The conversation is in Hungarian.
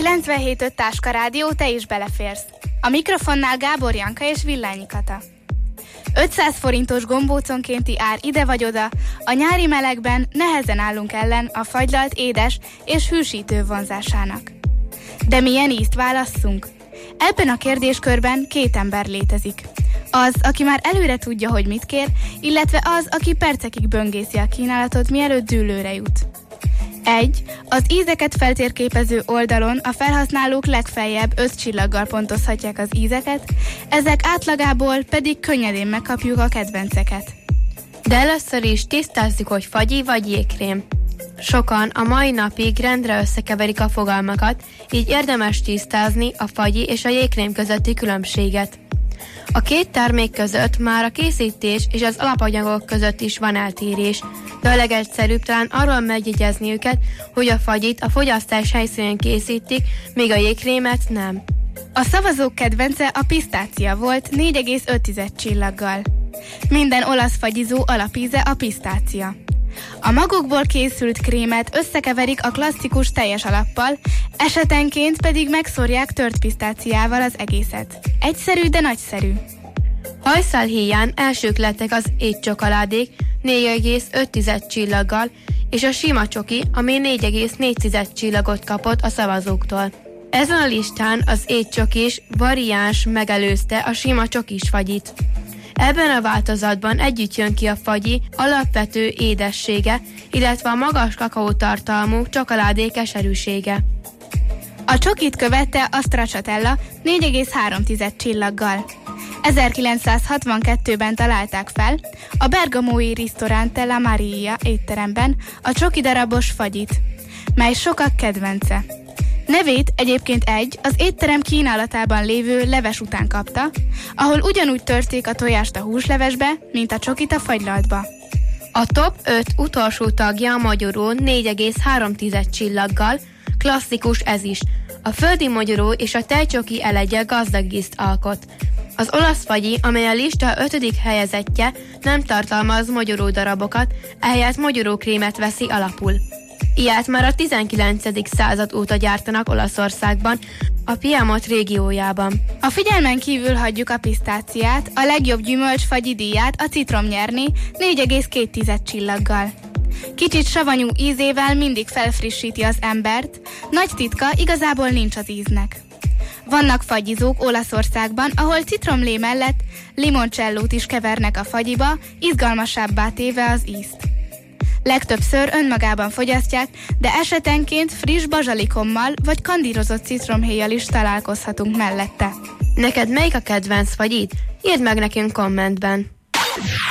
97.5 Táska Rádió, te is beleférsz. A mikrofonnál Gábor Janka és Villányi Kata. 500 forintos gombóconkénti ár ide vagy oda, a nyári melegben nehezen állunk ellen a fagylalt édes és hűsítő vonzásának. De milyen ízt válasszunk? Ebben a kérdéskörben két ember létezik. Az, aki már előre tudja, hogy mit kér, illetve az, aki percekig böngészi a kínálatot, mielőtt dűlőre jut. 1. Az ízeket feltérképező oldalon a felhasználók legfeljebb 5 csillaggal pontozhatják az ízeket, ezek átlagából pedig könnyedén megkapjuk a kedvenceket. De először is tisztázzuk, hogy fagyi vagy jégkrém. Sokan a mai napig rendre összekeverik a fogalmakat, így érdemes tisztázni a fagyi és a jégkrém közötti különbséget. A két termék között már a készítés és az alapanyagok között is van eltérés, de a legegyszerűbb talán arról megjegyezni őket, hogy a fagyit a fogyasztás helyszínén készítik, míg a jégkrémet nem. A szavazók kedvence a pisztácia volt 4,5 csillaggal. Minden olasz fagyizó alapíze a pisztácia. A magokból készült krémet összekeverik a klasszikus teljes alappal, esetenként pedig megszórják tört pisztáciával az egészet. Egyszerű, de nagyszerű. Hajszál híján elsők lettek az étcsokoládék 4,5 csillaggal, és a sima csoki, ami 4,4 csillagot kapott a szavazóktól. Ezen a listán az étcsokis variáns megelőzte a sima csokis fagyit. Ebben a változatban együtt jön ki a fagyi alapvető édessége, illetve a magas kakaótartalmú csokoládé keserűsége. A csokit követte a stracciatella 4,3 csillaggal. 1962-ben találták fel a bergamói Ristorante La Maria étteremben a csoki darabos fagyit, mely sokak kedvence. Nevét egyébként az étterem kínálatában lévő leves után kapta, ahol ugyanúgy törték a tojást a húslevesbe, mint a csokit a fagylaltba. A top 5 utolsó tagja a magyaró 4,3 csillaggal, klasszikus ez is. A földi magyaró és a tejcsoki elegye gazdag ízt alkot. Az olasz fagyi, amely a lista 5. helyezettje, nem tartalmaz magyaró darabokat, ehelyett magyaró krémet veszi alapul. Ilyet már a 19. század óta gyártanak Olaszországban, a Piemont régiójában. A figyelmen kívül hagyjuk a pisztáciát, a legjobb gyümölcsfagyi díját a citrom nyerni 4,2 csillaggal. Kicsit savanyú ízével mindig felfrissíti az embert, nagy titka igazából nincs az íznek. Vannak fagyizók Olaszországban, ahol citromlé mellett limoncellót is kevernek a fagyiba, izgalmasabbá téve az ízt. Legtöbbször önmagában fogyasztják, de esetenként friss bazsalikommal vagy kandírozott citromhéjjal is találkozhatunk mellette. Neked melyik a kedvenc fagyid? Írd meg nekünk kommentben!